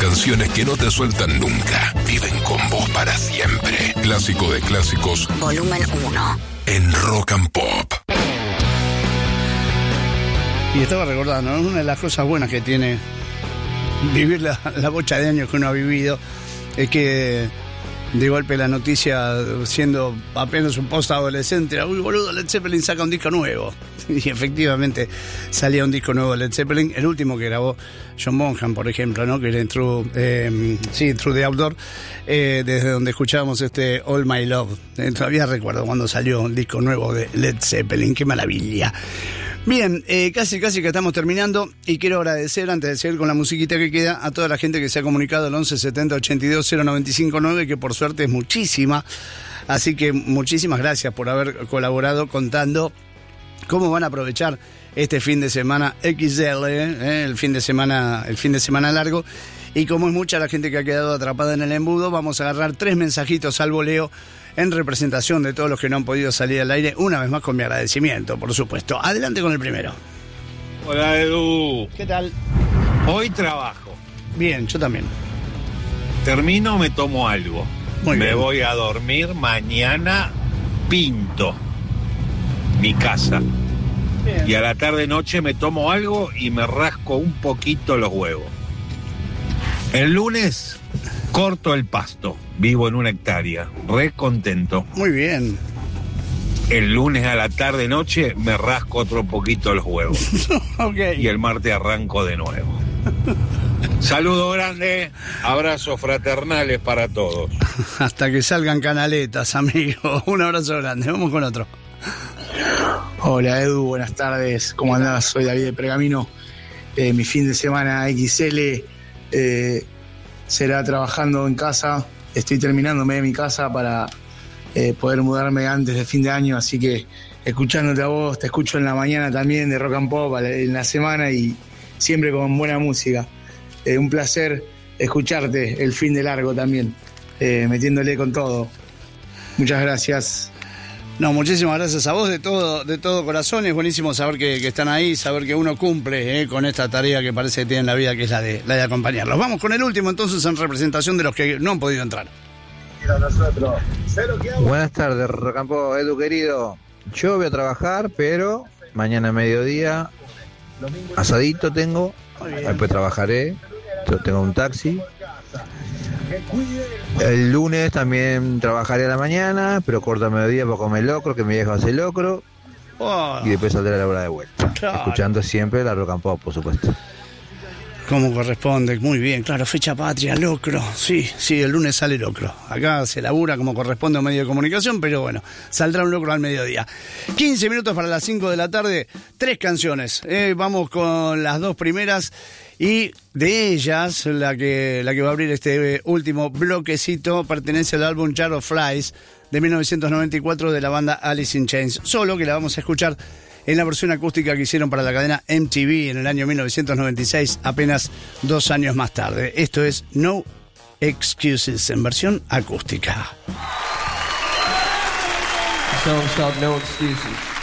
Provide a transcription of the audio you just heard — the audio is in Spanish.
canciones que no te sueltan nunca. Viven con vos para siempre. Clásico de clásicos. Volumen 1. En Rock and Pop. Y estaba recordando, ¿no? Una de las cosas buenas que tiene vivir la bocha de años que uno ha vivido es que de golpe la noticia, siendo apenas un post-adolescente, uy, boludo, Led Zeppelin saca un disco nuevo. Y efectivamente salía un disco nuevo de Led Zeppelin, el último que grabó John Bonham, por ejemplo, ¿no? Que era Through the Outdoor, desde donde escuchábamos All My Love. Todavía recuerdo cuando salió un disco nuevo de Led Zeppelin, qué maravilla. Bien, casi que estamos terminando y quiero agradecer, antes de seguir con la musiquita que queda, a toda la gente que se ha comunicado al 1170 82 0959, que por suerte es muchísima, así que muchísimas gracias por haber colaborado contando cómo van a aprovechar este fin de semana XL, el fin de semana largo, y como es mucha la gente que ha quedado atrapada en el embudo, vamos a agarrar 3 mensajitos al voleo en representación de todos los que no han podido salir al aire, una vez más con mi agradecimiento, por supuesto. Adelante con el primero. Hola, Edu. ¿Qué tal? Hoy trabajo. Bien, yo también. Termino, me tomo algo. Muy me bien. voy a dormir, mañana pinto mi casa. Bien. Y a la tarde-noche me tomo algo y me rasco un poquito los huevos. El lunes corto el pasto. Vivo en 1 hectárea, re contento. Muy bien. El lunes a la tarde-noche me rasco otro poquito los huevos. Ok. Y el martes arranco de nuevo. Saludo grande, abrazos fraternales para todos. Hasta que salgan canaletas, amigo. Un abrazo grande. Vamos con otro. Hola Edu, buenas tardes. ¿Cómo andás? Soy David de Pergamino. Mi fin de semana XL será trabajando en casa. Estoy terminándome de mi casa para poder mudarme antes de fin de año, así que escuchándote a vos, te escucho en la mañana también de Rock and Pop, en la semana, y siempre con buena música. Un placer escucharte el fin de largo también, metiéndole con todo. Muchas gracias. No, muchísimas gracias a vos de todo corazón. Es buenísimo saber que están ahí, saber que uno cumple con esta tarea que parece que tiene en la vida, que es la de acompañarlos. Vamos con el último entonces en representación de los que no han podido entrar. Buenas tardes, Rocampo, Edu querido. Yo voy a trabajar, pero mañana a mediodía asadito tengo, después trabajaré, yo tengo un taxi. El lunes también trabajaré a la mañana, pero corto a mediodía para comer locro, que mi viejo hace locro. Oh, Y después saldré a la hora de vuelta. Claro. Escuchando siempre la Rock and Pop, por supuesto. como corresponde, muy bien, claro, fecha patria, locro, sí, el lunes sale locro. Acá se labura como corresponde a un medio de comunicación, pero bueno, saldrá un locro al mediodía. 15 minutos para las 5 de la tarde, 3 canciones. Vamos con las 2 primeras y de ellas, la que va a abrir este último bloquecito pertenece al álbum Jar of Flies de 1994 de la banda Alice in Chains. Solo que la vamos a escuchar en la versión acústica que hicieron para la cadena MTV en el año 1996, apenas 2 años más tarde. Esto es No Excuses en versión acústica. The song's called No Excuses.